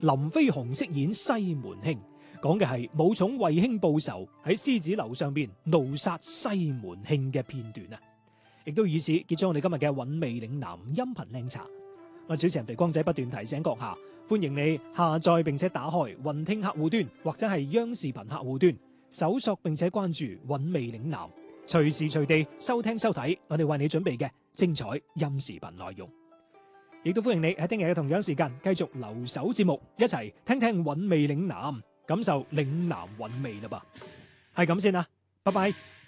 林飛鴻飾演西門慶，講嘅係武松為兄報仇喺獅子樓上邊怒殺西門慶嘅片段啊！亦都以此結束我哋今日嘅韻味嶺南音頻靚茶。我主持人肥光仔不斷提醒閣下，歡迎你下載並且打開雲聽客戶端或者係央視頻客戶端，搜索並且關注韻味嶺南，隨時隨地收聽收睇我哋為你準備嘅精彩音視頻內容。亦都歡迎你喺聽日嘅同樣時間繼續留守節目，一齊聽聽韻味嶺南，感受嶺南韻味啦噃。係咁先啦，拜拜。